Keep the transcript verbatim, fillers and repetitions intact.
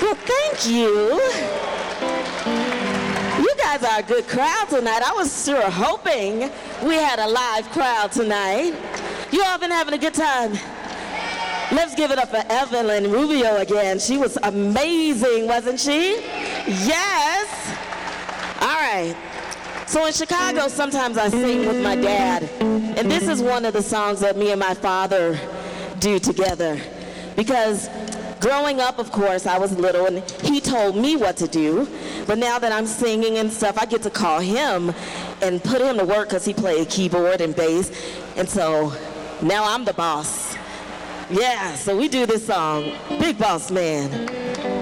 Well, thank you. You guys are a good crowd tonight. I was sure hoping we had a live crowd tonight. You all been having a good time? Let's give it up for Evelyn Rubio again. She was amazing, wasn't she? Yes. All right. So in Chicago, sometimes I sing with my dad. And this is one of the songs that me and my father do together. Because growing up, of course, I was little and he told me what to do. But now that I'm singing and stuff, I get to call him and put him to work because he played keyboard and bass. And so now I'm the boss. Yeah, so we do this song, Big Boss Man.